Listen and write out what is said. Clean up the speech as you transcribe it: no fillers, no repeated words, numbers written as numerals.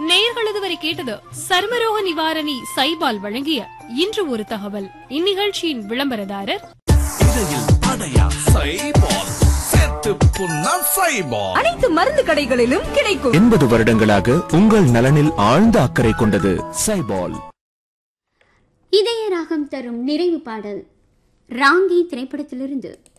நேயர்களது வரை கேட்டது சர்மரோக நிவாரணி சைபால் வழங்கிய இன்று ஒரு தகவல். இந்நிகழ்ச்சியின் விளம்பரதாரர் அனைத்து மருந்து கடைகளிலும் கிடைக்கும். 80 வருடங்களாக உங்கள் நலனில் ஆழ்ந்த அக்கறை கொண்டது சைபால். இதய ராகம் தரும் நிறைவு பாடல் ராங்கி திரைப்படத்திலிருந்து.